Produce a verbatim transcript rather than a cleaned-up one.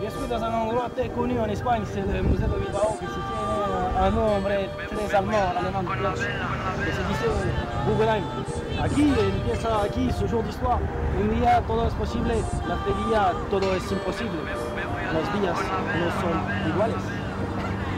Je suis dans un endroit très connu en Espagne, c'est le musée de Bilbao, qui se tient un nom vrai très allemand, allemand de pièce, que se disait Guggenheim. Aquí empieza aquí su jour d'histoire. Un día todo es posible, la día todo es imposible. Los días no son iguales.